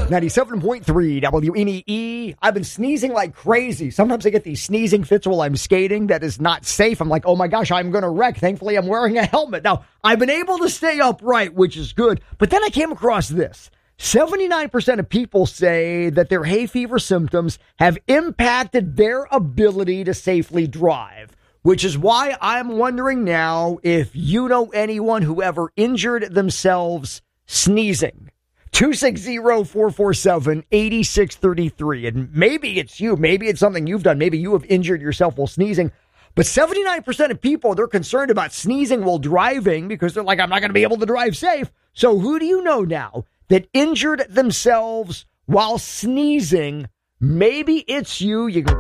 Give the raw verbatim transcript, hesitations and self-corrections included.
ninety-seven point three W N E. I've been sneezing like crazy. Sometimes I get these sneezing fits while I'm skating. That is not safe. I'm like, oh my gosh, I'm going to wreck. Thankfully, I'm wearing a helmet. Now, I've been able to stay upright, which is good. But then I came across this. seventy-nine percent of people say that their hay fever symptoms have impacted their ability to safely drive, which is why I'm wondering now if you know anyone who ever injured themselves sneezing. two six zero, four four seven, eight six three three. And maybe it's you. Maybe it's something you've done. Maybe you have injured yourself while sneezing. But seventy-nine percent of people, they're concerned about sneezing while driving because they're like, I'm not going to be able to drive safe. So who do you know now that injured themselves while sneezing? Maybe it's you. You can